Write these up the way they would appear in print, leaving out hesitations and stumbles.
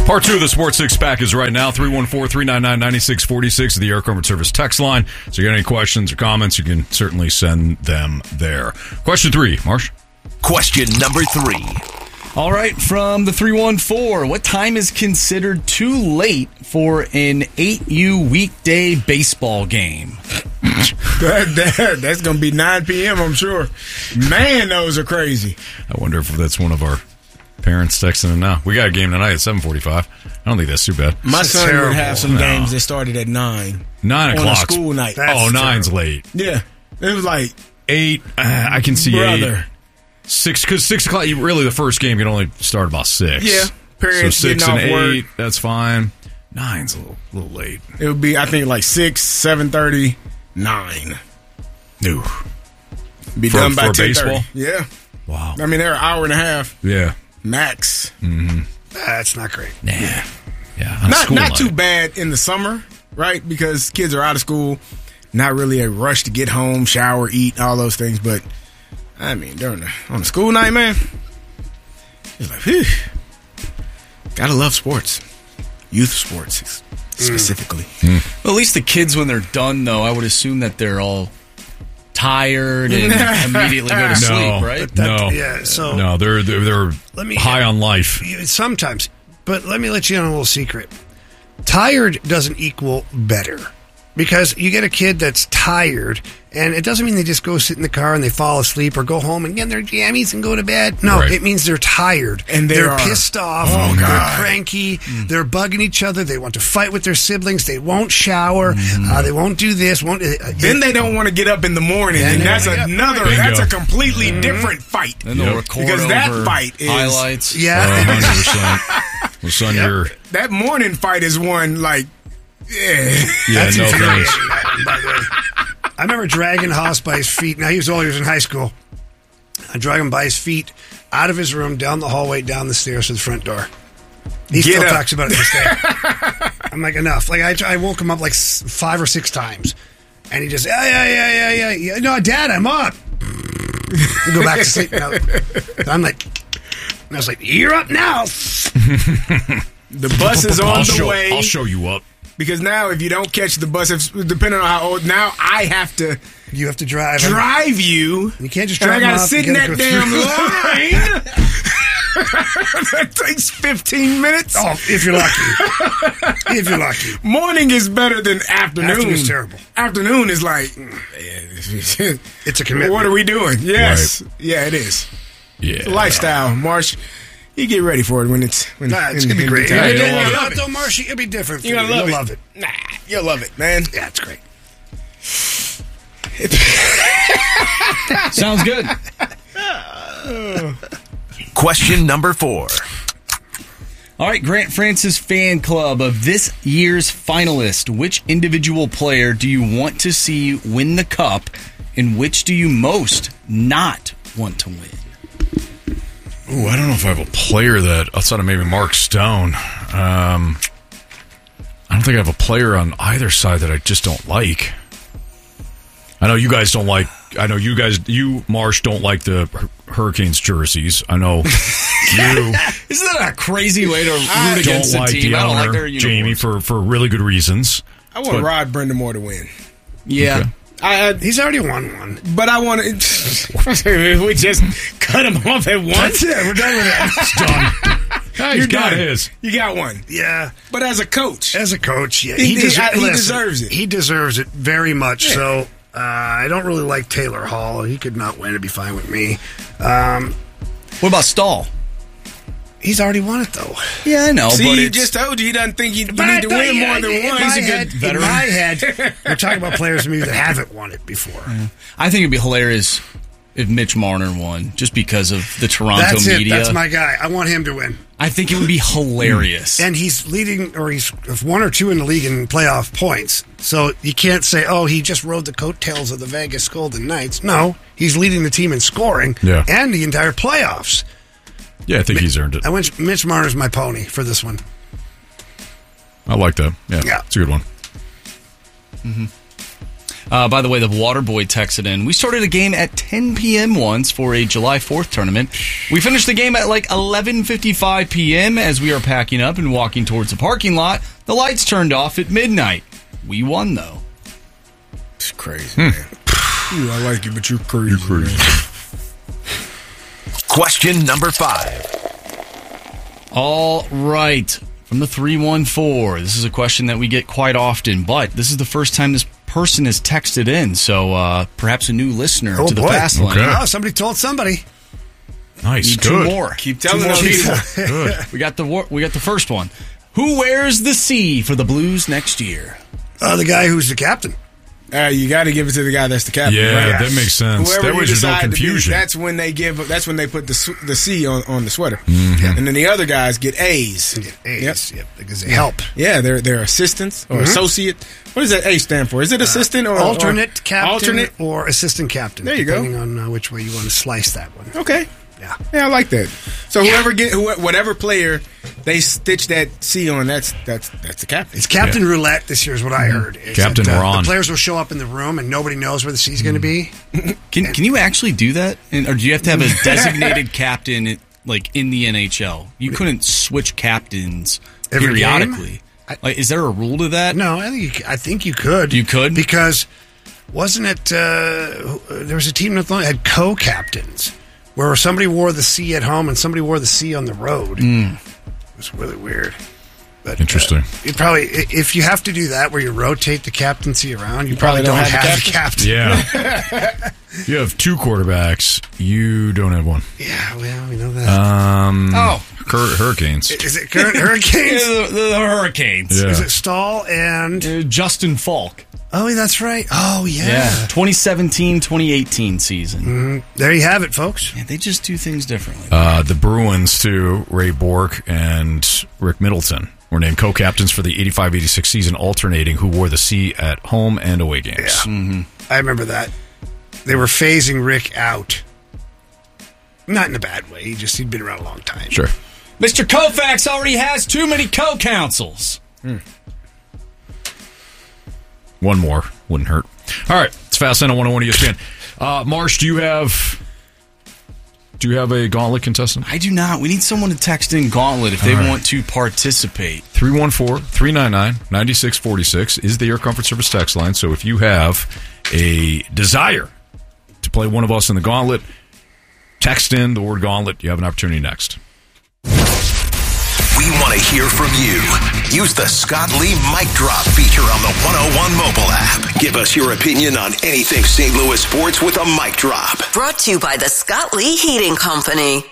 Part 2 of the Sports Six Pack is right now. 314-399-9646 the Air Comfort Service text line. So you got any questions or comments, you can certainly send them there. Question 3, Marsh. Question number 3. All right, from the 314, what time is considered too late for an 8U weekday baseball game? That's going to be 9 p.m., I'm sure. Man, those are crazy. I wonder if that's one of our parents texting in now. We got a game tonight at 7:45. I don't think that's too bad. My son would have some games that started at 9. 9 o'clock. On a school night. Oh, 9's late. Yeah. It was like 8. I can see 8. 6, because 6 o'clock, really the first game can only start about 6. Yeah. Parents so 6 getting and off 8, work. that's fine. 9's a little late. It would be, I think, like 6, 7:30, 9. No. Be done by for 10:30. baseball? Yeah. Wow. I mean, they're an hour and a half. Yeah. Max. Mm-hmm. That's not great. Nah. Yeah. Not too bad in the summer, right? Because kids are out of school. Not really a rush to get home, shower, eat, all those things. But, I mean, on a school night, man, it's like, whew. Gotta love sports. Youth sports, specifically. Well, at least the kids, when they're done, though, I would assume that they're all tired and immediately go to sleep, right? No. Yeah, so no, they're high on life. Sometimes. But let me let you in on a little secret. Tired doesn't equal better. Because you get a kid that's tired, and it doesn't mean they just go sit in the car and they fall asleep or go home and get their jammies and go to bed. No, Right. It means they're tired. And they're pissed off. Oh, they're God. cranky. They're bugging each other. They want to fight with their siblings. They won't shower. They won't do this. Then they don't want to get up in the morning, Yeah, and yeah, that's yeah. another. Bingo. That's a completely different fight. And they'll record Because that over fight is highlights. Yeah. 100%. Well, son, you're... That morning fight is one like. Yeah, That's no infuriating, thanks. by the way. I remember dragging Haas by his feet. Now, he was in high school. I drag him by his feet out of his room, down the hallway, down the stairs to the front door. He Get still up. talks about it to this day. I'm like, enough. Like, I woke him up like 5 or 6 times. And he just, yeah. No, Dad, I'm up. We go back to sleep. Now. I'm like, and I was like, you're up now. The bus is on the way. I'll show you up. Because now, if you don't catch the bus, depending on how old, now I have to You have to drive him. drive you. You can't just And I drive him got to off. sit You in gotta that go damn line. That takes 15 minutes. Oh, if you're lucky. If you're lucky. Morning is better than afternoon. Afternoon's terrible. Afternoon is like, It's a commitment. what are we doing? Yes. Yeah, it is. Yeah. It's a lifestyle, Marsh. You get ready for it when it's It's gonna be great. Yeah, you'll you'll love love it. Though, Marshy, it'll be different. For You're you. gonna You'll love love it. Nah, you'll love it, man. Yeah, it's great. Sounds good. Question number 4. All right, Grant Francis fan club, of this year's finalist, which individual player do you want to see win the cup, and which do you most not want to win? Ooh, I don't know if I have a player that, outside of maybe Mark Stone, I don't think I have a player on either side that I just don't like. I know you guys don't like, you, Marsh, don't like the Hurricanes jerseys. I know you Isn't that a crazy way to root don't against a like team? the I don't like owner, their Jamie, uniforms. for really good reasons. I want Rod Brindamore to win. Yeah. He's already won one. But I want to. We just cut him off at once. That's it. We're done with that. It's done. He's got done. his. You got one. Yeah. But as a coach, As a coach, yeah, He listen, deserves it. He deserves it very much. Yeah. So I don't really like Taylor Hall. He could not win. It'd be fine with me. What about Stahl? He's already won it though. Yeah, I know, see, but he it's, just told you he doesn't think you need to win more than one. He's a good In veteran. my head, we're talking about players maybe that haven't won it before. I think it'd be hilarious if Mitch Marner won, just because of the Toronto That's it. media. That's my guy. I want him to win. I think it would be hilarious. And he's leading, or he's 1 or 2 in the league in playoff points. So you can't say, oh, he just rode the coattails of the Vegas Golden Knights. No, he's leading the team in scoring and the entire playoffs. Yeah, I think he's earned it. I went Mitch Marner's my pony for this one. I like that. Yeah, Yeah. it's a good one. Mm-hmm. By the way, the Waterboy texted in. We started a game at 10 p.m. once for a July 4th tournament. We finished the game at like 11:55 p.m. as we are packing up and walking towards the parking lot. The lights turned off at midnight. We won, though. It's crazy, man. Ooh, I like you, but you're crazy. Man. Question number 5. All right. From the 314. This is a question that we get quite often, but this is the first time this person has texted in, so perhaps a new listener to the Fast Lane. Okay. Oh, somebody told somebody. Nice. Need Good. 2 more. Keep telling us people. Good. We got the first one. Who wears the C for the Blues next year? The guy who's the captain. You got to give it to the guy that's the captain. Yeah, right? that makes sense. Whoever That you way there's no decide to be, confusion. that's when they put the C on the sweater, Mm-hmm. and then the other guys get A's. Yep, because they help. Yeah, they're assistants or associate. What does that A stand for? Is it assistant or Alternate captain Alternate? or assistant captain. There you go. Depending on which way you want to slice that one. Okay. Yeah. Yeah, I like that. So whatever player they stitch that C on, that's the captain. It's Captain Roulette this year is what I heard. It's Captain that, Ron. The players will show up in the room and nobody knows where the C's going to be. Can you actually do that? Or do you have to have a designated captain like in the NHL? You couldn't switch captains Every periodically. game? Like, is there a rule to that? No, I think you could. You could? Because wasn't it there was a team that had co-captains where somebody wore the C at home and somebody wore the C on the road. It was really weird. But, Interesting. You probably, if you have to do that where you rotate the captaincy around, you probably don't have the captain. Yeah. You have 2 quarterbacks. You don't have one. Yeah, well, we know that. Hurricanes. Is it current Hurricanes? the Hurricanes. Yeah. Is it Stahl and... Justin Falk. Oh, that's right. Oh, yeah. 2017-2018 season. There you have it, folks. Yeah, they just do things differently. The Bruins, too, Ray Bourque and Rick Middleton were named co-captains for the 85-86 season, alternating who wore the C at home and away games. Yeah. I remember that. They were phasing Rick out. Not in a bad way. He'd been around a long time. Sure. Mr. Koufax already has too many co-counsels. One more wouldn't hurt. All right, it's Fast Lane on 101 ESPN. Marsh, do you have a gauntlet contestant? I do not. We need someone to text in Gauntlet if they want to participate. 314-399-9646 is the Air Comfort Service text line. So if you have a desire to play one of us in the Gauntlet, text in the word Gauntlet. You have an opportunity next. We want to hear from you. Use the Scott Lee Mic Drop feature on the 101 mobile app. Give us your opinion on anything St. Louis sports with a mic drop. Brought to you by the Scott Lee Heating Company.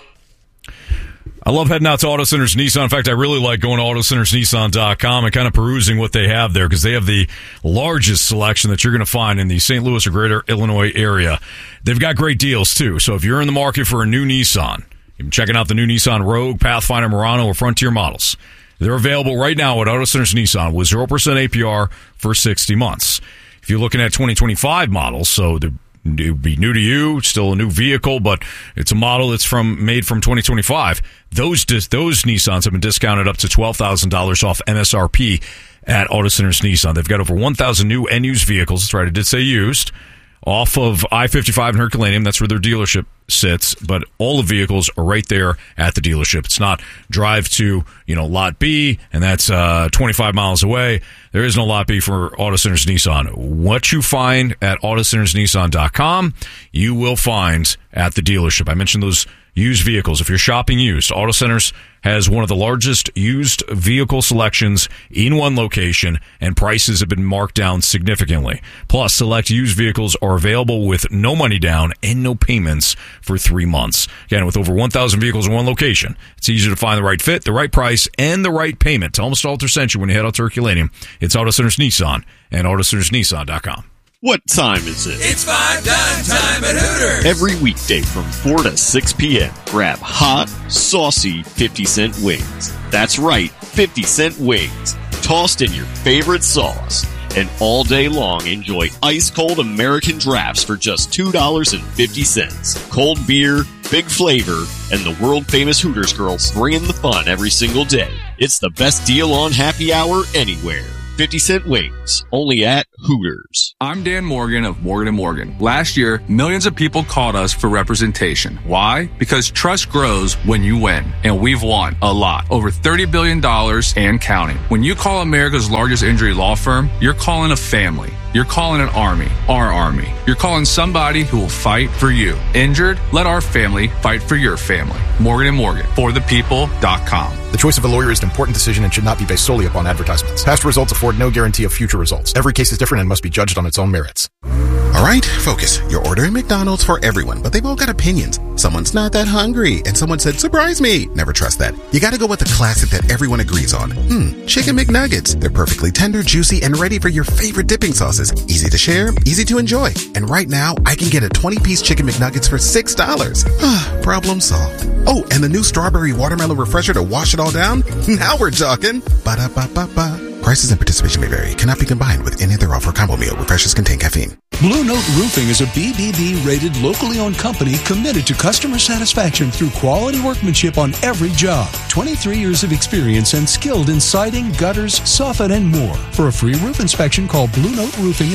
I love heading out to Auto Centers Nissan. In fact, I really like going to AutoCentersNissan.com and kind of perusing what they have there because they have the largest selection that you're going to find in the St. Louis or greater Illinois area. They've got great deals, too. So if you're in the market for a new Nissan, you've been checking out the new Nissan Rogue, Pathfinder, Murano, or Frontier models. They're available right now at Auto Centers Nissan with 0% APR for 60 months. If you're looking at 2025 models, so it would be new to you, still a new vehicle, but it's a model that's made from 2025. Those Nissans have been discounted up to $12,000 off MSRP at Auto Centers Nissan. They've got over 1,000 new and used vehicles. That's right, I did say used. Off of I-55 in Herculaneum, that's where their dealership sits, but all the vehicles are right there at the dealership. It's not drive to, Lot B, and that's 25 miles away. There is no Lot B for Auto Centers Nissan. What you find at AutoCentersNissan.com, you will find at the dealership. I mentioned those used vehicles. If you're shopping used, Auto Centers has one of the largest used vehicle selections in one location, and prices have been marked down significantly. Plus, select used vehicles are available with no money down and no payments for 3 months. Again, with over 1,000 vehicles in one location, it's easy to find the right fit, the right price, and the right payment. Tell them Stalter sent you when you head out to Herculaneum. It's Auto Centers Nissan and AutoCentersNissan.com. What time is it? It's 5 time at Hooters. Every weekday from 4 to 6 p.m., grab hot, saucy 50-cent wings. That's right, 50-cent wings. Tossed in your favorite sauce. And all day long, enjoy ice-cold American drafts for just $2.50. Cold beer, big flavor, and the world-famous Hooters girls bringing the fun every single day. It's the best deal on happy hour anywhere. 50-cent wings, only at Hooters. I'm Dan Morgan of Morgan & Morgan. Last year, millions of people called us for representation. Why? Because trust grows when you win. And we've won a lot. Over $30 billion and counting. When you call America's largest injury law firm, you're calling a family. You're calling an army. Our army. You're calling somebody who will fight for you. Injured? Let our family fight for your family. Morgan & Morgan. ForThePeople.com. The choice of a lawyer is an important decision and should not be based solely upon advertisements. Past results afford no guarantee of future results. Every case is different and must be judged on its own merits. All right, focus. You're ordering McDonald's for everyone, but they've all got opinions. Someone's not that hungry, and someone said, surprise me. Never trust that. You gotta go with the classic that everyone agrees on. Chicken McNuggets. They're perfectly tender, juicy, and ready for your favorite dipping sauces. Easy to share, easy to enjoy. And right now, I can get a 20-piece Chicken McNuggets for $6. Problem solved. Oh, and the new strawberry watermelon refresher to wash it all down? Now we're talking. Ba-da-ba-ba-ba. Prices and participation may vary. Cannot be combined with any other offer or combo meal. Refreshers contain caffeine. Blue Note Roofing is a BBB-rated, locally owned company committed to customer satisfaction through quality workmanship on every job. 23 years of experience and skilled in siding, gutters, soffit, and more. For a free roof inspection, call Blue Note Roofing at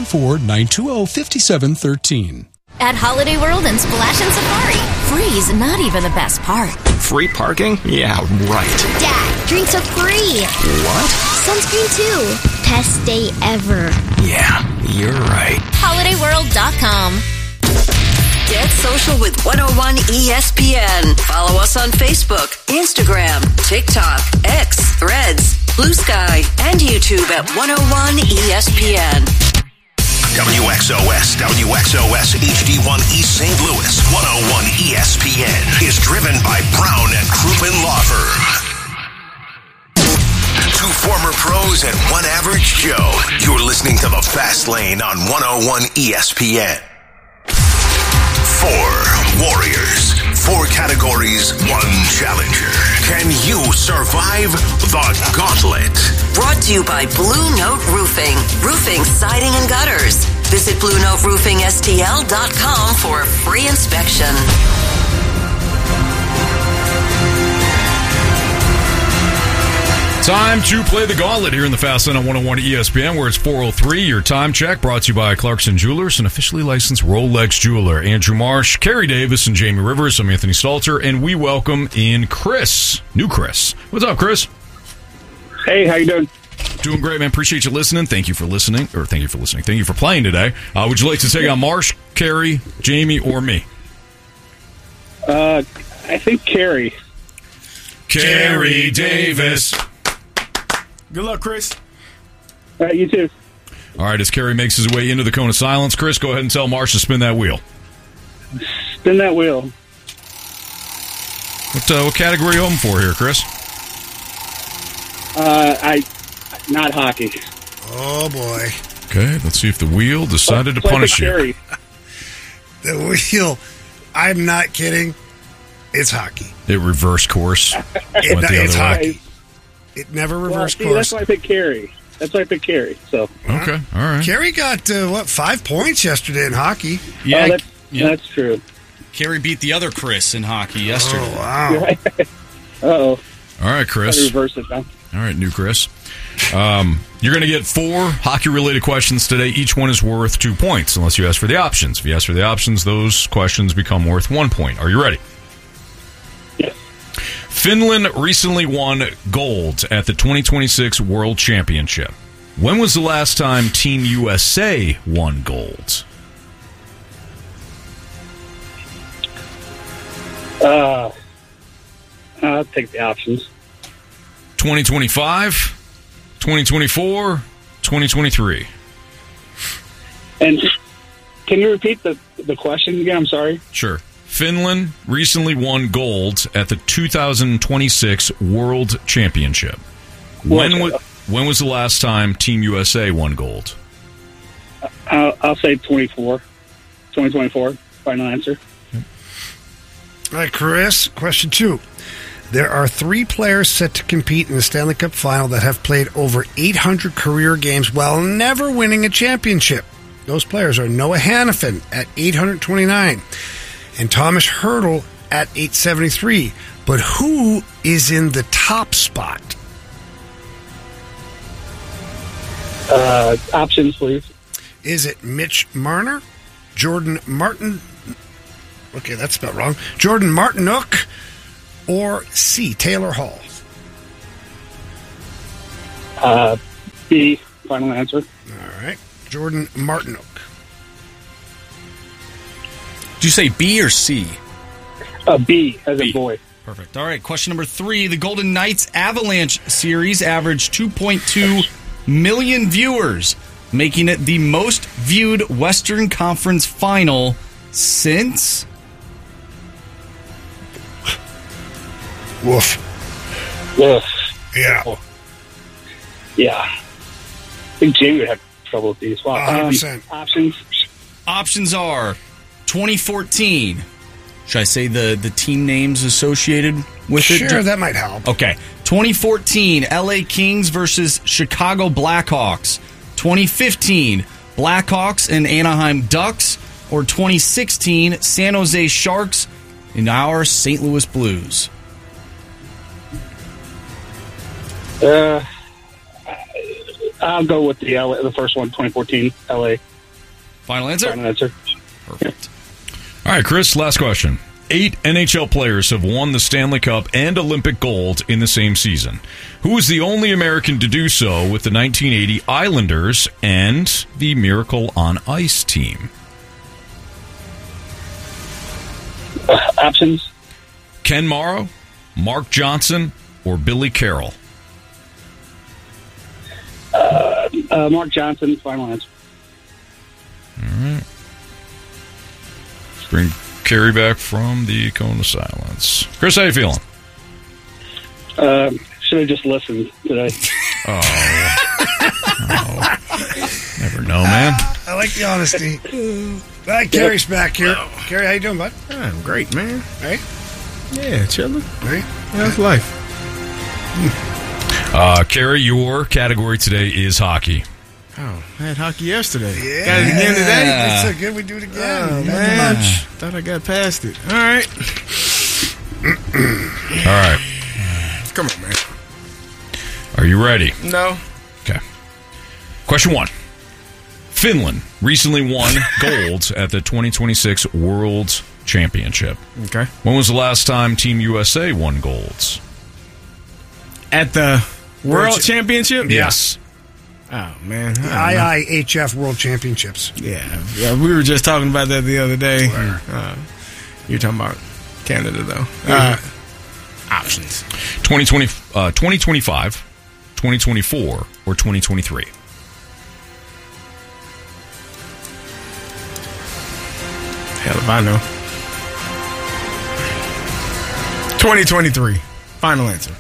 314-920-5713. At Holiday World and Splash and Safari, free is not even the best part. Free parking? Yeah, right. Dad, drinks are free. What? Sunscreen too. Best day ever. Yeah, you're right. HolidayWorld.com. Get social with 101 ESPN. Follow us on Facebook, Instagram, TikTok, X, Threads, Blue Sky, and YouTube at 101 ESPN. WXOS HD1 East St. Louis 101 ESPN is driven by Brown and Crouppen Law Firm. Two former pros and one average Joe. You're listening to The Fast Lane on 101 ESPN. 4 warriors, 4 categories, 1 challenger. Can you survive the gauntlet? Brought to you by Blue Note Roofing. Roofing, siding, and gutters. Visit BlueNoteRoofingSTL.com for a free inspection. Time to play the gauntlet here in the Fast Lane on 101 ESPN, where it's 4:03. Your time check brought to you by Clarkson Jewelers, an officially licensed Rolex jeweler. Andrew Marsh, Kerry Davis, and Jamie Rivers. I'm Anthony Stalter, and we welcome in Chris. New Chris. What's up, Chris? Hey, how you doing? Doing great, man. Appreciate you listening. Thank you for listening. Thank you for playing today. Would you like to take on Marsh, Kerry, Jamie, or me? I think Kerry. Kerry Davis. Good luck, Chris. All right, you too. All right, as Kerry makes his way into the cone of silence, Chris, go ahead and tell Marsh to spin that wheel. Spin that wheel. What category are you hoping for here, Chris? Not hockey. Oh, boy. Okay, let's see if the wheel decided to punish you. The wheel, I'm not kidding, it's hockey. It reversed course. Went the other way. Hockey. It never reversed course. That's why I picked Kerry. So. Okay, all right. Kerry got, 5 points yesterday in hockey? Yeah, that's true. Kerry beat the other Chris in hockey yesterday. Oh, wow. Uh-oh. All right, Chris. Reverse it now. All right, new Chris. You're going to get 4 hockey-related questions today. Each one is worth 2 points, unless you ask for the options. If you ask for the options, those questions become worth 1 point. Are you ready? Yes. Finland recently won gold at the 2026 World Championship. When was the last time Team USA won gold? I'll take the options. 2025, 2024, 2023. And can you repeat the question again? I'm sorry. Sure. Finland recently won gold at the 2026 World Championship. When was the last time Team USA won gold? I'll say 2024. Final answer. All right, Chris, question 2. There are 3 players set to compete in the Stanley Cup Final that have played over 800 career games while never winning a championship. Those players are Noah Hannafin at 829 and Thomas Hertl at 873. But who is in the top spot? Options, please. Is it Mitch Marner, Jordan Martin? Okay, that's spelled wrong. Jordan Martinook, or C, Taylor Hall? B, final answer. All right. Jordan Martinook. Did you say B or C? B, as a boy. Perfect. All right, question number 3. The Golden Knights Avalanche series averaged 2.2 million viewers, making it the most viewed Western Conference final since... Woof. Yeah. Yeah. I think Jamie would have trouble with these. Wow. 100%. Options. Options are 2014. Should I say the team names associated with it? Sure, that might help. Okay. 2014, LA Kings versus Chicago Blackhawks. 2015, Blackhawks and Anaheim Ducks. Or 2016, San Jose Sharks and our St. Louis Blues. I'll go with the first one, 2014, LA. Final answer? Final answer. Perfect. All right, Chris, last question. 8 NHL players have won the Stanley Cup and Olympic gold in the same season. Who is the only American to do so with the 1980 Islanders and the Miracle on Ice team? Options? Ken Morrow, Mark Johnson, or Billy Carroll? Mark Johnson, final answer. All right. Let's bring Carrie back from the cone of silence. Chris, how you feeling? Should have just listened today. Oh. Never know, man. I like the honesty. All right, Carrie's back here. Carrie, how you doing, bud? I'm great, man. Right? Yeah, chilling. Right? How's life? Carrie, your category today is hockey. Oh, I had hockey yesterday. Yeah. Got it again today? It's so good we do it again. Oh, man. Thought I got past it. All right. All right. Come on, man. Are you ready? No. Okay. Question 1. Finland recently won gold at the 2026 World Championship. Okay. When was the last time Team USA won golds? At the World Championship? Yes. Oh, man. The IIHF World Championships. Yeah, we were just talking about that the other day. You're talking about Canada, though. Options. 2025, 2024, or 2023? Hell if I know. 2023. Final answer.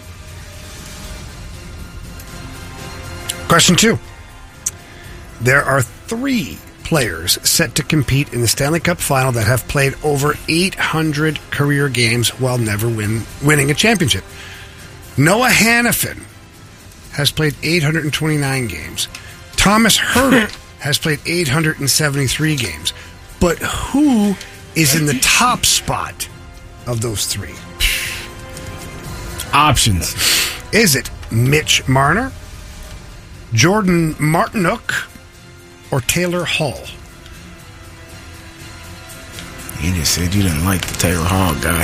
Question 2. There are 3 players set to compete in the Stanley Cup final that have played over 800 career games while never winning a championship. Noah Hannafin has played 829 games. Thomas Hertl has played 873 games. But who is in the top spot of those 3? Options. Is it Mitch Marner, Jordan Martinook, or Taylor Hall? You just said you didn't like the Taylor Hall guy.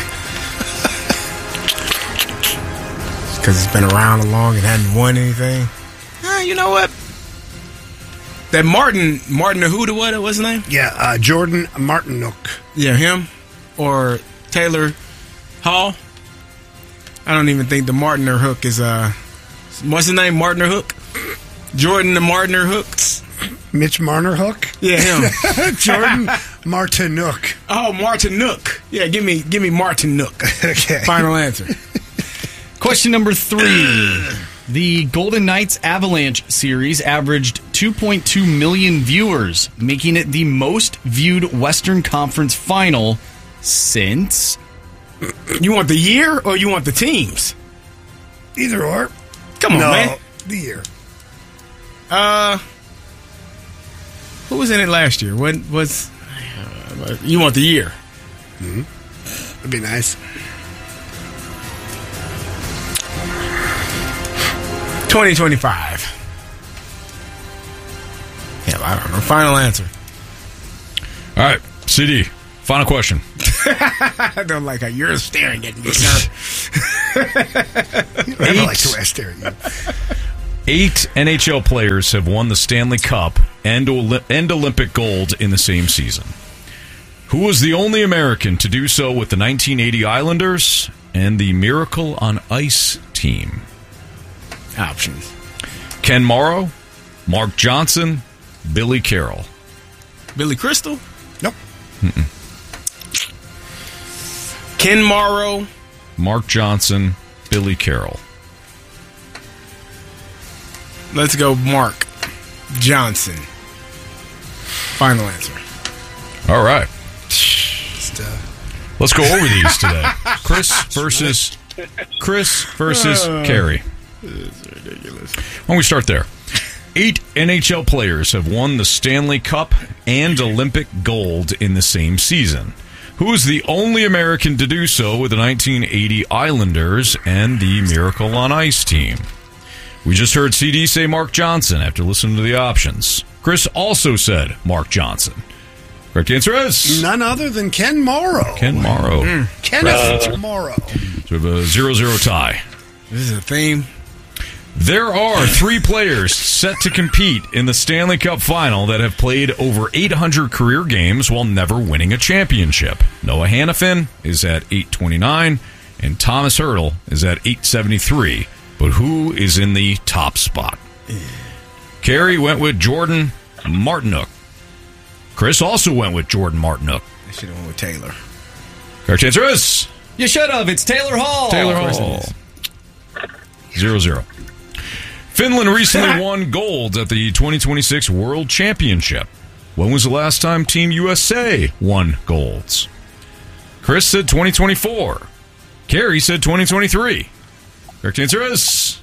Because he's been around long and hadn't won anything. You know what? That Martin who to what? What's his name? Yeah, Jordan Martinook. Yeah, him. Or Taylor Hall. I don't even think the Martiner Hook is, what's his name? Martiner Hook? Jordan the Martiner Hooks? Mitch Marner Hook? Yeah, him. Jordan Martinook. Oh, Martinook. Yeah, give me Martinook. Okay. Final answer. Question number 3. The Golden Knights Avalanche series averaged 2.2 million viewers, making it the most viewed Western Conference final since... You want the year or you want the teams? Either or. Come on, man. The year. Who was in it last year? What was... you want the year? Mm-hmm. That'd be nice. 2025. I don't know. Final answer. All right, CD. Final question. I don't like how you're staring at me, sir. I like the way I stare at you. 8 NHL players have won the Stanley Cup and Olympic gold in the same season. Who was the only American to do so with the 1980 Islanders and the Miracle on Ice team? Options. Ken Morrow, Mark Johnson, Billy Carroll. Billy Crystal? Nope. Mm-mm. Ken Morrow. Mark Johnson, Billy Carroll. Let's go Mark Johnson. Final answer. All right. Let's go over these today. Chris versus Carrie. This is ridiculous. Why don't we start there? 8 NHL players have won the Stanley Cup and Olympic gold in the same season. Who is the only American to do so with the 1980 Islanders and the Miracle on Ice team? We just heard CD say Mark Johnson after listening to the options. Chris also said Mark Johnson. Correct answer is... none other than Ken Morrow. Ken Morrow. Kenneth Morrow. So we have a 0-0 tie. This is a theme. There are 3 players set to compete in the Stanley Cup final that have played over 800 career games while never winning a championship. Noah Hannafin is at 829, and Thomas Hertl is at 873. But who is in the top spot? Carrie went with Jordan Martinook. Chris also went with Jordan Martinook. I should have went with Taylor. Correct answer is... You should have. It's Taylor Hall. Taylor Hall. 0-0. Finland recently won gold at the 2026 World Championship. When was the last time Team USA won golds? Chris said 2024. Carrie said 2023. Correct answer is...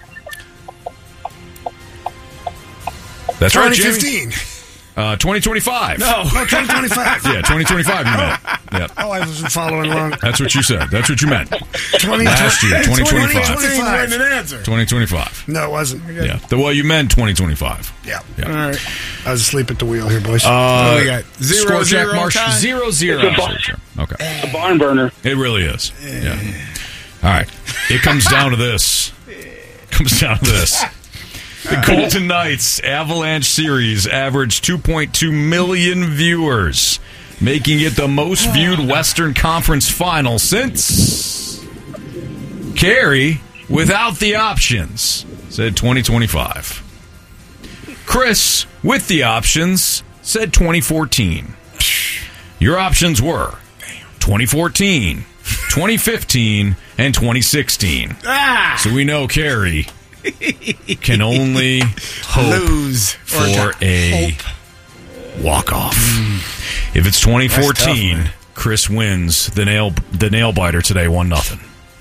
That's right, Jamie. 2015. 2025. No, 2025. Yeah, 2025 you meant. Yep. Oh, I wasn't following along. That's what you said. That's what you meant. 20, Last year, 2025. 2025. No, it wasn't. Yeah. Well, you meant 2025. Yeah. Yeah. All right. I was asleep at the wheel here, boys. We got 0-0 Score check, Marsh. tie? 0-0. Okay. It's a barn burner. It really is. Yeah. All right. It comes down to this. The Golden Knights Avalanche series averaged 2.2 million viewers, making it the most viewed Western Conference final since Carrie, without the options, said 2025. Chris, with the options, said 2014. Your options were 2014, 2015, and 2016. So we know Carrie can only lose for a walk-off. If it's 2014, tough, Chris wins the nail biter today, 1-0.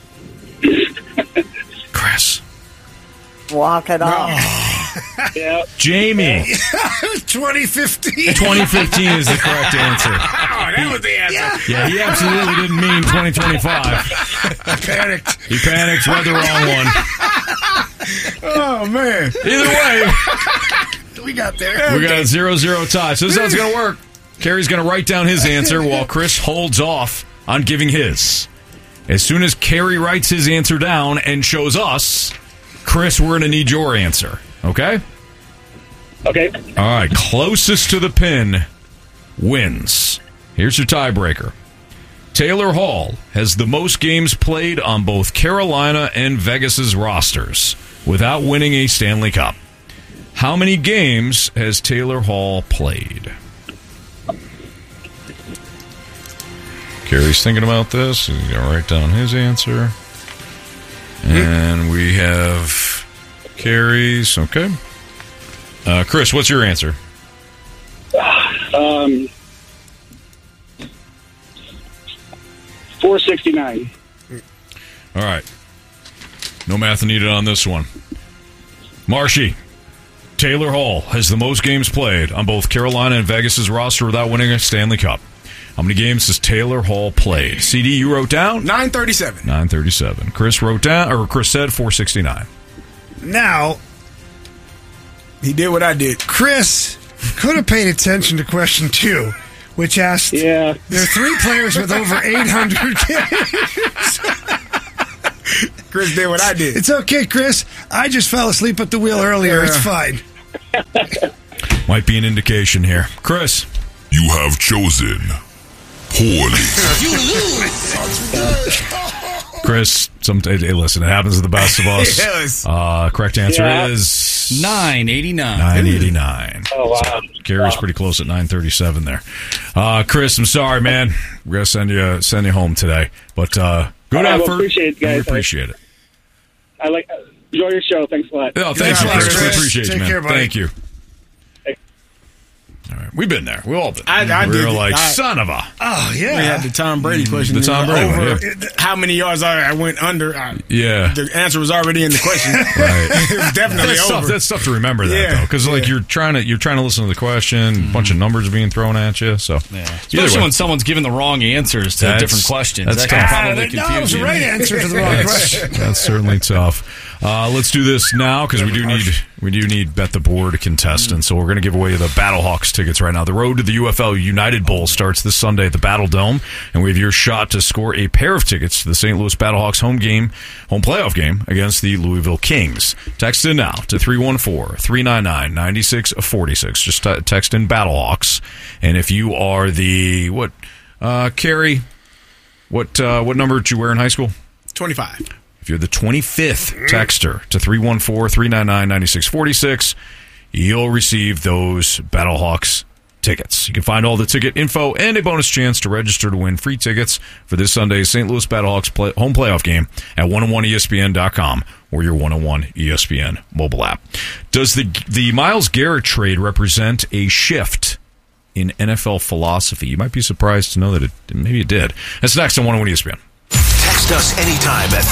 Chris, walk it off. Yeah. Jamie, 2015. 2015 is the correct answer. Oh, that was the answer. Yeah, he absolutely didn't mean 2025. He panicked, read the wrong one. Oh, man. Either way, We got there. we got a 0-0 tie. So this is how it's going to work. Carrie's going to write down his answer while Chris holds off on giving his. As soon as Carrie writes his answer down and shows us, Chris, we're going to need your answer. Okay? Okay. All right. Closest to the pin wins. Here's your tiebreaker. Taylor Hall has the most games played on both Carolina and Vegas's rosters without winning a Stanley Cup. How many games has Taylor Hall played? Carrie's thinking about this. He's going to write down his answer. And we have Carrie's. Okay. Chris, what's your answer? 469. All right. No math needed on this one. Marshy, Taylor Hall has the most games played on both Carolina and Vegas' roster without winning a Stanley Cup. How many games has Taylor Hall played? CD, you wrote down? 937. 937. Chris wrote down, or Chris said 469. Now, he did what I did. Chris could have paid attention to question 2, which asked, there are 3 players with over 800 games. Chris did what I did. It's okay, Chris. I just fell asleep at the wheel earlier. It's fine. Might be an indication here. Chris. You have chosen poorly. You lose. Chris, hey, listen, it happens to the best of us. Yes. Correct answer is 989. 989. Oh, wow. So Gary's pretty close at 937 there. Chris, I'm sorry, man. We're going to send you home today. But good effort. Well, appreciate it, guys. We appreciate it. Enjoy your show. Thanks a lot. Oh, thanks, Chris. We appreciate you, man. Care, buddy. Thank you. All right. We've been there. We've all been there. I we did. were like, son of a. Oh, yeah. We had the Tom Brady question. The Tom Brady one, How many yards I went under? Yeah. The answer was already in the question. Right. It was definitely over. That's tough to remember that, though. Because you're trying to listen to the question, a bunch of numbers being thrown at you. So, Especially when someone's given the wrong answers to different questions. That can probably confuse you. That was the right answer to the wrong question. That's certainly tough. Let's do this now because we do need Bet the Board contestants. So we're going to give away the Battlehawks tickets right now. The road to the UFL United Bowl starts this Sunday at the Battle Dome, and we have your shot to score a pair of tickets to the St. Louis Battlehawks home playoff game against the Louisville Kings. Text in now to 314-399-9646. Just text in Battlehawks, and if you are the Carrie, what number did you wear in high school? 25. If you're the 25th texter to 314-399-9646, you'll receive those Battlehawks tickets. You can find all the ticket info and a bonus chance to register to win free tickets for this Sunday's St. Louis Battlehawks home playoff game at 101ESPN.com or your 101 ESPN mobile app. Does the Myles Garrett trade represent a shift in NFL philosophy? You might be surprised to know that maybe it did. That's next on 101 ESPN. Text us anytime at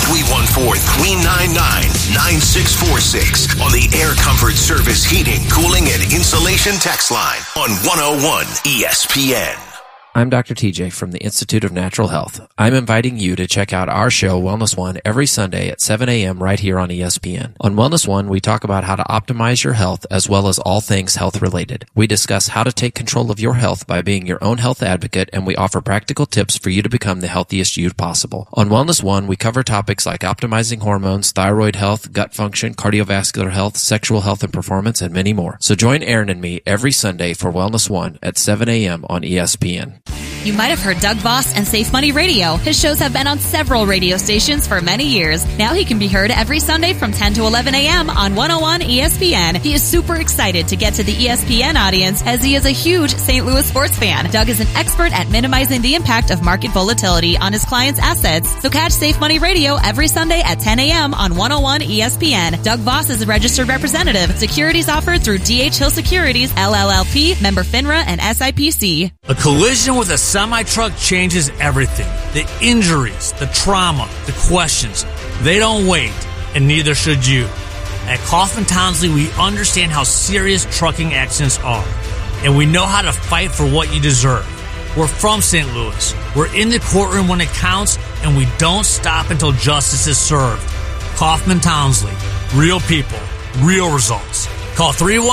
314-399-9646 on the Air Comfort Service Heating, Cooling, and Insulation text line on 101 ESPN. I'm Dr. TJ from the Institute of Natural Health. I'm inviting you to check out our show, Wellness One, every Sunday at 7 a.m. right here on ESPN. On Wellness One, we talk about how to optimize your health as well as all things health-related. We discuss how to take control of your health by being your own health advocate, and we offer practical tips for you to become the healthiest you possible. On Wellness One, we cover topics like optimizing hormones, thyroid health, gut function, cardiovascular health, sexual health and performance, and many more. So join Aaron and me every Sunday for Wellness One at 7 a.m. on ESPN. You might have heard Doug Voss and Safe Money Radio. His shows have been on several radio stations for many years. Now he can be heard every Sunday from 10 to 11 a.m. on 101 ESPN. He is super excited to get to the ESPN audience as he is a huge St. Louis sports fan. Doug is an expert at minimizing the impact of market volatility on his clients' assets. So catch Safe Money Radio every Sunday at 10 a.m. on 101 ESPN. Doug Voss is a registered representative. Securities offered through D.H. Hill Securities, LLLP, member FINRA, and SIPC. A collision with a semi-truck changes everything. The injuries, the trauma, the questions. They don't wait, and neither should you. At Kaufman Townsley, we understand how serious trucking accidents are, and we know how to fight for what you deserve. We're from St. Louis. We're in the courtroom when it counts, and we don't stop until justice is served. Kaufman Townsley. Real people. Real results. Call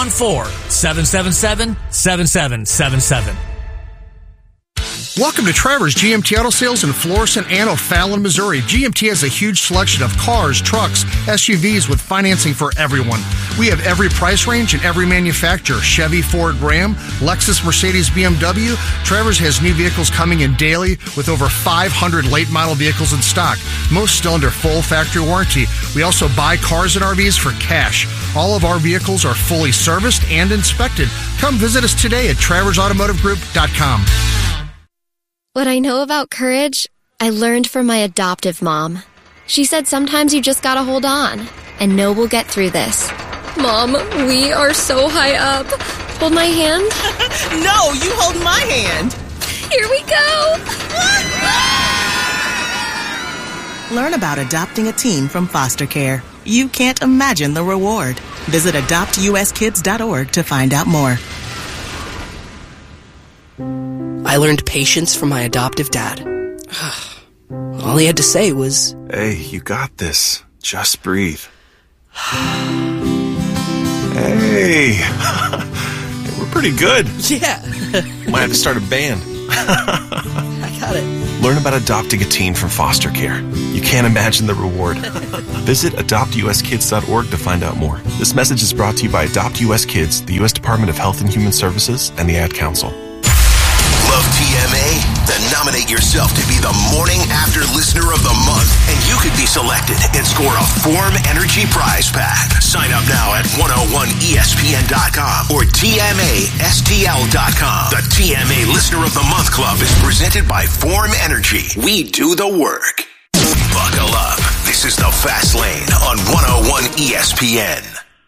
314-777-7777. Welcome to Trevor's GMT Auto Sales in Florissant and O'Fallon, Missouri. GMT has a huge selection of cars, trucks, SUVs with financing for everyone. We have every price range and every manufacturer. Chevy, Ford, Ram, Lexus, Mercedes, BMW. Trevor's has new vehicles coming in daily with over 500 late model vehicles in stock. Most still under full factory warranty. We also buy cars and RVs for cash. All of our vehicles are fully serviced and inspected. Come visit us today at TraversAutomotiveGroup.com. What I know about courage, I learned from my adoptive mom. She said sometimes you just gotta hold on and know we'll get through this. Mom, we are so high up. Hold my hand. No, you hold my hand. Here we go. Learn about adopting a teen from foster care. You can't imagine the reward. Visit adoptuskids.org to find out more. I learned patience from my adoptive dad. All he had to say was, "Hey, you got this. Just breathe." Hey, we're pretty good. Yeah. Might have to start a band. I got it. Learn about adopting a teen from foster care. You can't imagine the reward. Visit adoptuskids.org to find out more. This message is brought to you by Adopt US Kids, the U.S. Department of Health and Human Services, and the Ad Council. Love TMA? Then nominate yourself to be the Morning After Listener of the Month, and you could be selected and score a Form Energy prize pack. Sign up now at 101ESPN.com or TMASTL.com. The TMA Listener of the Month Club is presented by Form Energy. We do the work. Buckle up. This is the Fast Lane on 101 ESPN.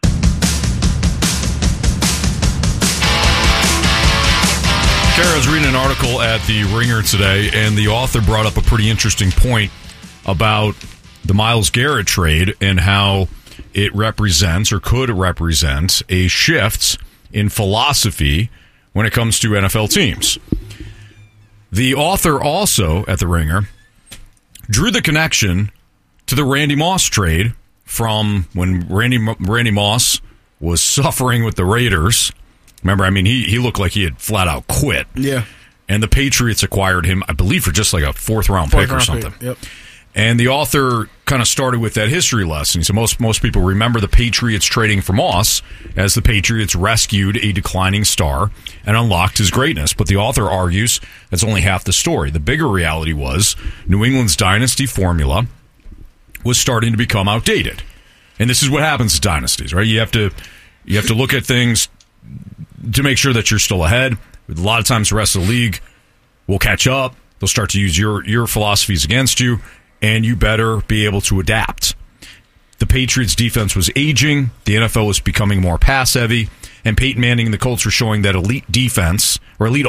Kara was reading an article at the Ringer today, and the author brought up a pretty interesting point about the Myles Garrett trade and how it represents or could represent a shift in philosophy when it comes to NFL teams. The author also at the Ringer drew the connection to the Randy Moss trade from when Randy Moss was suffering with the Raiders. Remember, I mean, he looked like he had flat out quit. Yeah. And the Patriots acquired him, I believe, for just like a fourth-round pick or something. Yep. And the author kind of started with that history lesson. So most people remember the Patriots trading for Moss as the Patriots rescued a declining star and unlocked his greatness. But the author argues that's only half the story. The bigger reality was New England's dynasty formula was starting to become outdated. And this is what happens to dynasties, right? You have to look at things to make sure that you're still ahead. A lot of times the rest of the league will catch up. They'll start to use your philosophies against you, and you better be able to adapt. The Patriots' defense was aging. The NFL was becoming more pass-heavy, and Peyton Manning and the Colts were showing that elite offense,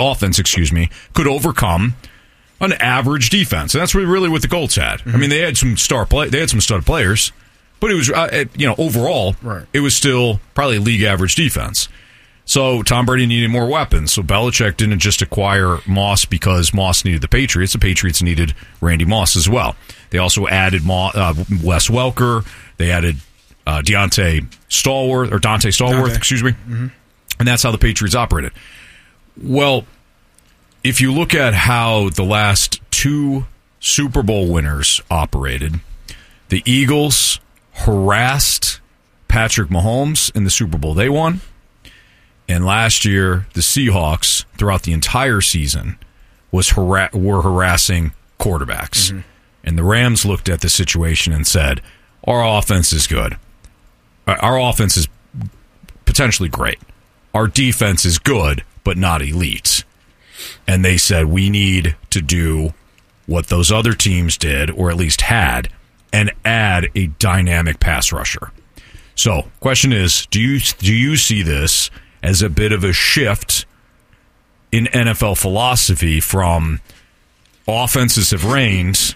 could overcome an average defense. And that's really what the Colts had. Mm-hmm. I mean, they had some stud players, but it was overall, right, it was still probably a league average defense. So Tom Brady needed more weapons. So Belichick didn't just acquire Moss because Moss needed the Patriots. The Patriots needed Randy Moss as well. They also added Wes Welker. They added Dante Stallworth. Mm-hmm. And that's how the Patriots operated. Well, if you look at how the last two Super Bowl winners operated, the Eagles harassed Patrick Mahomes in the Super Bowl they won. And last year, the Seahawks, throughout the entire season, were harassing quarterbacks. Mm-hmm. And the Rams looked at the situation and said, our offense is good. Our offense is potentially great. Our defense is good, but not elite. And they said, we need to do what those other teams did, or at least had, and add a dynamic pass rusher. So, question is, do you see this as a bit of a shift in NFL philosophy from offenses have reigned,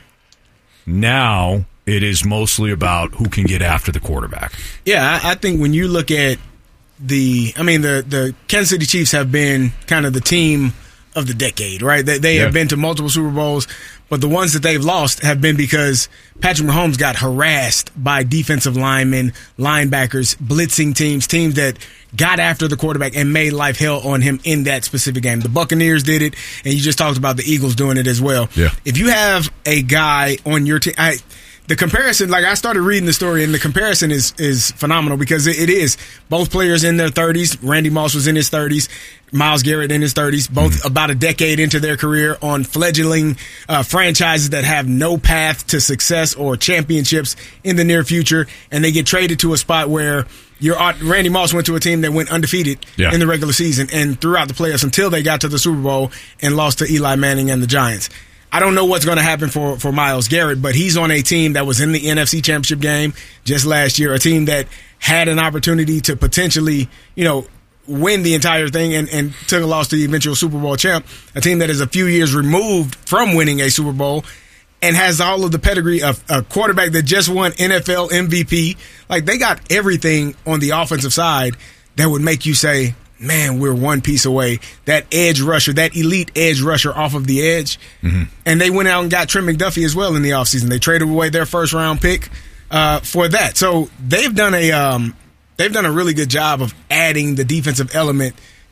now it is mostly about who can get after the quarterback? Yeah, I think when you look at the Kansas City Chiefs have been kind of the team of the decade, right? They have been to multiple Super Bowls, but the ones that they've lost have been because Patrick Mahomes got harassed by defensive linemen, linebackers, blitzing teams that got after the quarterback and made life hell on him in that specific game. The Buccaneers did it, and you just talked about the Eagles doing it as well. Yeah. If you have a guy on your team, the comparison, like I started reading the story, and the comparison is phenomenal because it is both players in their 30s. Randy Moss was in his 30s. Myles Garrett in his 30s, both about a decade into their career on fledgling franchises that have no path to success or championships in the near future, and they get traded to a spot where Randy Moss went to a team that went undefeated in the regular season and throughout the playoffs until they got to the Super Bowl and lost to Eli Manning and the Giants. I don't know what's going to happen for Myles Garrett, but he's on a team that was in the NFC Championship game just last year, a team that had an opportunity to potentially, win the entire thing and took a loss to the eventual Super Bowl champ, a team that is a few years removed from winning a Super Bowl and has all of the pedigree of a quarterback that just won NFL MVP. Like, they got everything on the offensive side that would make you say, man, we're one piece away. That edge rusher, that elite edge rusher off of the edge. Mm-hmm. And they went out and got Trent McDuffie as well in the offseason. They traded away their first-round pick for that. So they've done a really good job of adding the defensive element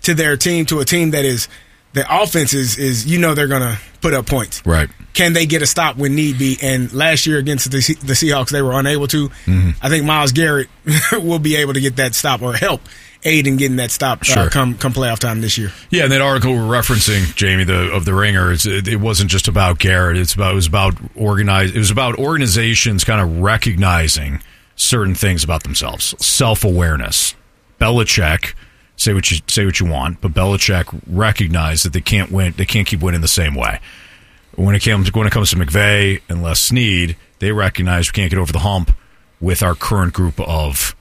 to their team, to a team that is the offense is they're going to put up points. Right. Can they get a stop when need be? And last year against the Seahawks, they were unable to. Mm-hmm. I think Myles Garrett will be able to get that stop or help aid in getting that stop come playoff time this year. Yeah, and that article we're referencing, Jamie, of the Ringer, it wasn't just about Garrett. It was about organizations kind of recognizing certain things about themselves, self-awareness. Belichick, say what you want, but Belichick recognized that they can't win. They can't keep winning the same way. When it comes to McVay and Les Snead, they recognize we can't get over the hump with our current group of,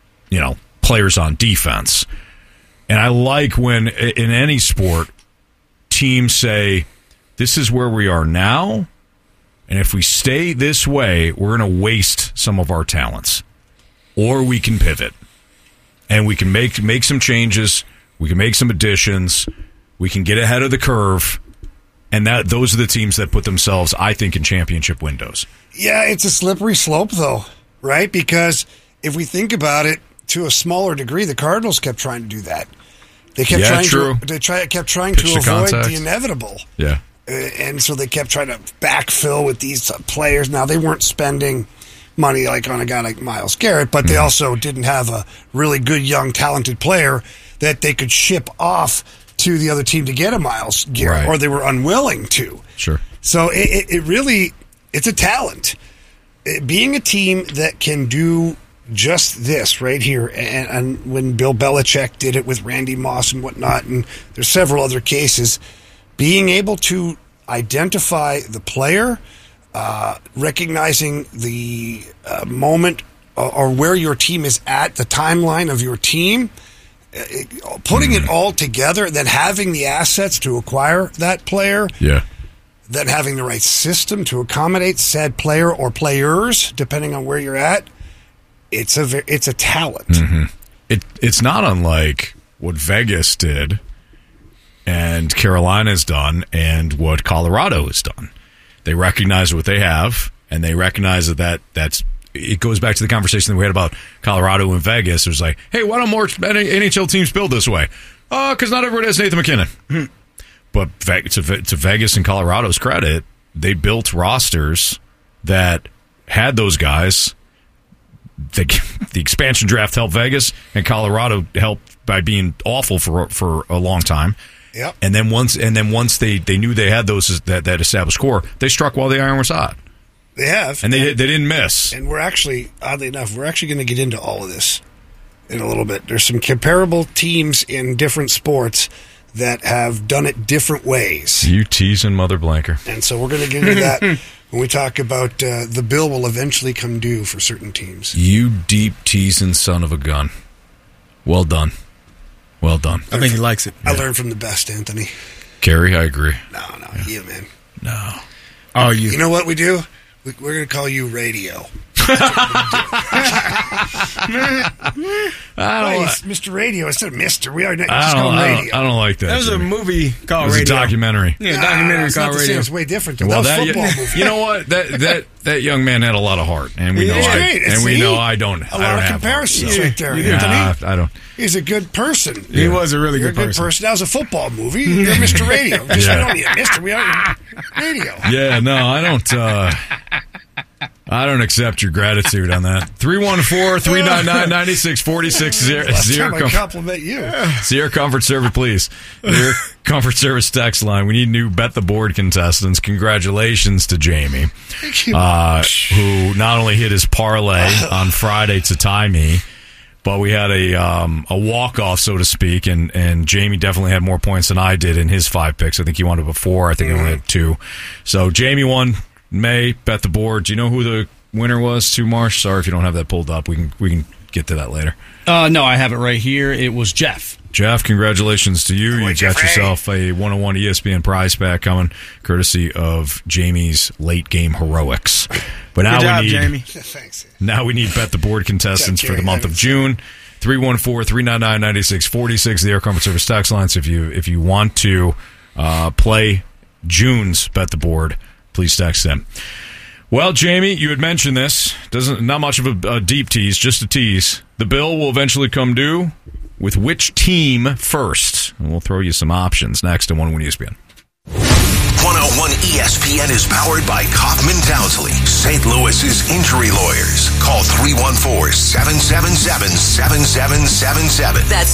players on defense. And I like when in any sport, teams say, this is where we are now, and if we stay this way, we're going to waste some of our talents. Or we can pivot. And we can make some changes, we can make some additions, we can get ahead of the curve. And those are the teams that put themselves, I think, in championship windows. Yeah, it's a slippery slope, though, right? Because if we think about it, to a smaller degree, the Cardinals kept trying to do that. They kept kept trying to avoid the inevitable. Yeah, and so they kept trying to backfill with these players. Now, they weren't spending money like on a guy like Myles Garrett, but they also didn't have a really good, young, talented player that they could ship off to the other team to get a Myles Garrett, or they were unwilling to. Sure. So it really, it's a talent. Being a team that can do just this right here, and when Bill Belichick did it with Randy Moss and whatnot, and there's several other cases, being able to identify the player, recognizing the moment or where your team is at, the timeline of your team, putting it all together, then having the assets to acquire that player, then having the right system to accommodate said player or players, depending on where you're at. It's a talent. Mm-hmm. It's not unlike what Vegas did and Carolina's done and what Colorado has done. They recognize what they have, and they recognize that's it goes back to the conversation that we had about Colorado and Vegas. It was like, hey, why don't more NHL teams build this way? Because not everyone has Nathan McKinnon. But to Vegas and Colorado's credit, they built rosters that had those guys. The expansion draft helped Vegas, and Colorado helped by being awful for a long time. Yep. And then once they knew they had those that established core, they struck while the iron was hot. They have, and they didn't miss. And we're actually, oddly enough, going to get into all of this in a little bit. There's some comparable teams in different sports that have done it different ways. You teasing Mother Blanker. And so we're going to get into that when we talk about the bill will eventually come due for certain teams. You deep teasing son of a gun. Well done. Well done. I think he likes it. I learned from the best, Anthony. Kerry, I agree. No, you, man. No. Oh, you. You know what we do? We're going to call you Radio. Mr. Radio instead of Mr. We are just call him Radio. I don't like that. That was a movie called Radio. It was Radio. a documentary. Yeah, documentary called Radio. It's way different. Well, that was a football movie. You know what? That young man had a lot of heart, and we know I don't. A lot of comparisons right there. I don't. He's a good person. He was a really good person. That was a football movie. You're Mr. Radio. We don't need a Mr. We are Radio. Yeah, no, I don't. I don't accept your gratitude on that. 314-399-9646. Zero compliment you. Sierra Comfort Service, please. Sierra Comfort Service text line. We need new Bet the Board contestants. Congratulations to Jamie, who not only hit his parlay on Friday to tie me, but we had a walk-off, so to speak, and Jamie definitely had more points than I did in his 5 picks. I think he wanted before. I think I only had 2. So Jamie won. May Bet the Board. Do you know who the winner was? To Marsh. Sorry if you don't have that pulled up. We can get to that later. No, I have it right here. It was Jeff. Jeff, congratulations to you. You got yourself a 101 ESPN prize pack coming, courtesy of Jamie's late game heroics. But now Good job, we need Jamie. Thanks. Now we need Bet the Board contestants for the month of June. 314-399-9646. The Air Comfort Service tax lines. If you want to play June's Bet the Board, please text them. Well, Jamie, you had mentioned this. Not much of a deep tease, just a tease. The bill will eventually come due. with which team first? And we'll throw you some options next on 101 ESPN. 101 ESPN is powered by Kaufman Townsley, St. Louis's injury lawyers. Call 314-777-7777. That's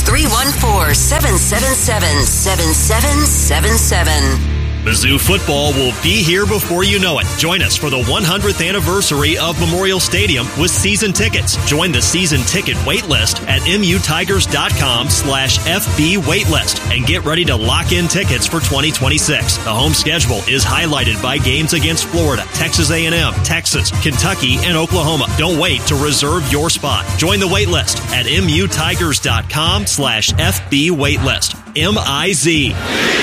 314-777-7777. Mizzou football will be here before you know it. Join us for the 100th anniversary of Memorial Stadium with season tickets. Join the season ticket waitlist at mutigers.com/FB waitlist and get ready to lock in tickets for 2026. The home schedule is highlighted by games against Florida, Texas A&M, Texas, Kentucky, and Oklahoma. Don't wait to reserve your spot. Join the waitlist at mutigers.com/FB waitlist. MIZ.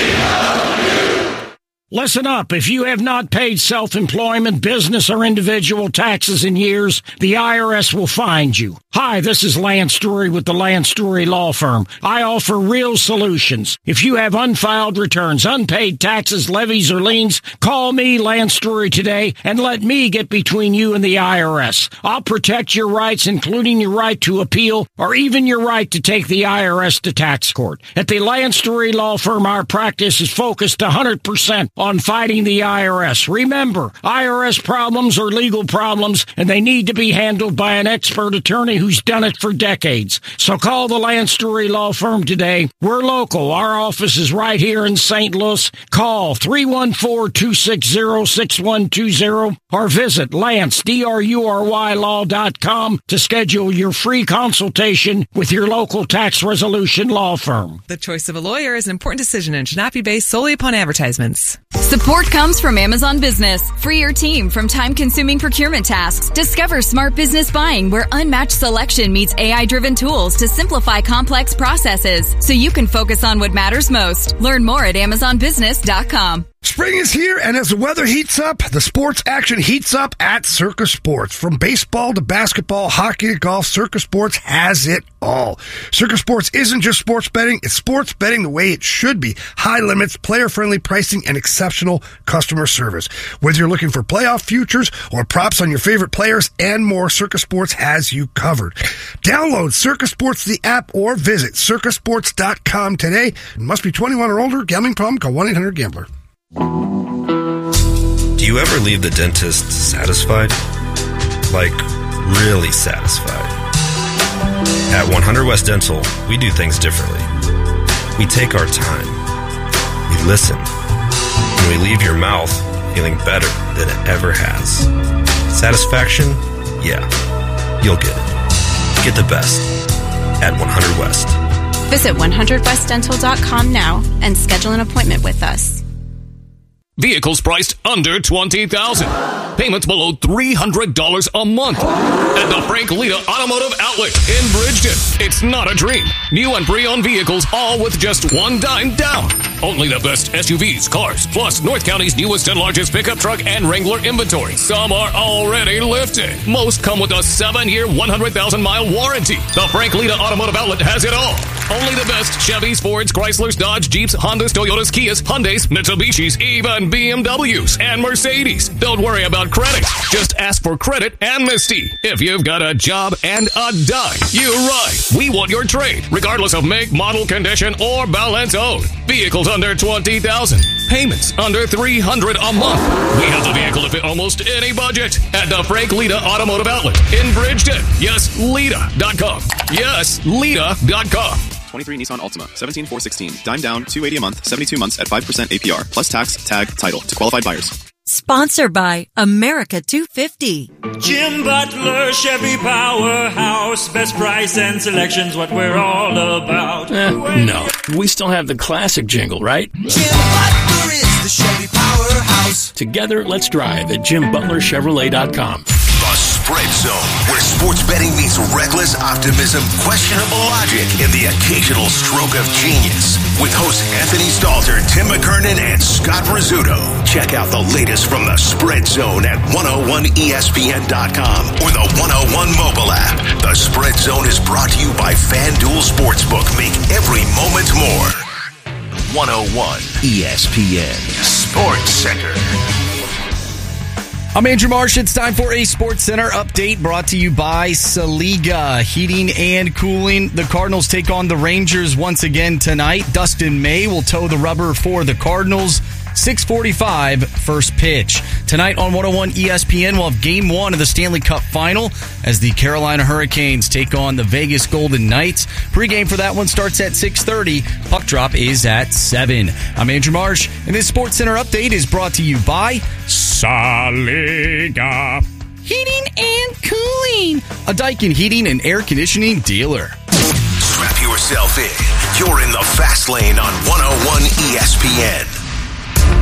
Listen up. If you have not paid self-employment, business, or individual taxes in years, the IRS will find you. Hi, this is Lance Drury with the Lance Drury Law Firm. I offer real solutions. If you have unfiled returns, unpaid taxes, levies, or liens, call me, Lance Drury, today and let me get between you and the IRS. I'll protect your rights, including your right to appeal or even your right to take the IRS to tax court. At the Lance Drury Law Firm, our practice is focused 100% on fighting the IRS. Remember, IRS problems are legal problems, and they need to be handled by an expert attorney who's done it for decades. So call the Lance Drury Law Firm today. We're local. Our office is right here in St. Louis. Call 314-260-6120 or visit LanceDruryLaw.com to schedule your free consultation with your local tax resolution law firm. The choice of a lawyer is an important decision and should not be based solely upon advertisements. Support comes from Amazon Business. Free your team from time-consuming procurement tasks. Discover smart business buying where unmatched selection meets AI-driven tools to simplify complex processes so you can focus on what matters most. Learn more at AmazonBusiness.com. Spring is here, and as the weather heats up, the sports action heats up at Circus Sports. From baseball to basketball, hockey to golf, Circus Sports has it all. Circus Sports isn't just sports betting, it's sports betting the way it should be. High limits, player-friendly pricing, and exceptional customer service. Whether you're looking for playoff futures or props on your favorite players and more, Circus Sports has you covered. Download Circus Sports, the app, or visit circusports.com today. It must be 21 or older. Gambling problem? Call 1-800-GAMBLER. Do you ever leave the dentist satisfied? Like, really satisfied? At 100 West Dental, we do things differently. We take our time. We listen. And we leave your mouth feeling better than it ever has. Satisfaction? Yeah. You'll get it. Get the best at 100 West. Visit 100westdental.com now and schedule an appointment with us. Vehicles priced under $20,000. Payments below $300 a month. At the Frank Lita Automotive Outlet in Bridgeton. It's not a dream. New and pre-owned vehicles, all with just $1 down. Only the best SUVs, cars, plus North County's newest and largest pickup truck and Wrangler inventory. Some are already lifted. Most come with a 7-year, 100,000-mile warranty. The Frank Lita Automotive Outlet has it all. Only the best Chevys, Fords, Chryslers, Dodge, Jeeps, Hondas, Toyotas, Kias, Hyundais, Mitsubishis, even BMWs and Mercedes. Don't worry about credit. Just ask for credit amnesty. If you've got a job and a dime, you're right. We want your trade, regardless of make, model, condition, or balance owed. Vehicles under $20,000. Payments under $300 a month. We have the vehicle to fit almost any budget at the Frank Lita Automotive Outlet in Bridgeton. Yes, Lita.com. Yes, Lita.com. 23 Nissan Altima, 17,416. Dime down, $280 a month, 72 months at 5% APR, plus tax, tag, title to qualified buyers. Sponsored by America 250. Jim Butler, Chevy Powerhouse, best price and selection's what we're all about. No, we still have the classic jingle, right? Jim Butler is the Chevy Powerhouse. Together, let's drive at JimButlerChevrolet.com. The Spread Zone, where sports betting meets reckless optimism, questionable logic, and the occasional stroke of genius. With hosts Anthony Stalter, Tim McKernan, and Scott Rizzuto. Check out the latest from the Spread Zone at 101ESPN.com or the 101 mobile app. The Spread Zone is brought to you by FanDuel Sportsbook. Make every moment more. 101 ESPN Sports Center. I'm Andrew Marsh. It's time for a Sports Center update brought to you by Saliga Heating and Cooling. The Cardinals take on the Rangers once again tonight. Dustin May will toe the rubber for the Cardinals. 6:45 first pitch. Tonight on 101 ESPN, we'll have Game 1 of the Stanley Cup Final as the Carolina Hurricanes take on the Vegas Golden Knights. Pre-game for that one starts at 6:30. Puck drop is at 7. I'm Andrew Marsh, and this Sports Center update is brought to you by Saliga Heating and Cooling, a Daikin heating and air conditioning dealer. Strap yourself in. You're in the Fast Lane on 101 ESPN.